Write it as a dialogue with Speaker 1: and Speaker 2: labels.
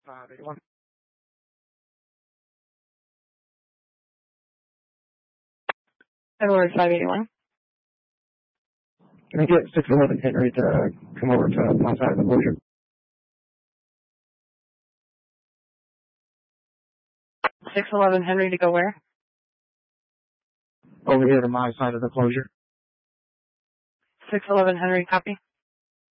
Speaker 1: 581.
Speaker 2: Edward 581.
Speaker 1: Can I get 611 Henry to come over to my side of the closure?
Speaker 2: 611 Henry to go where?
Speaker 1: Over here to my side of the closure.
Speaker 2: 611 Henry, copy.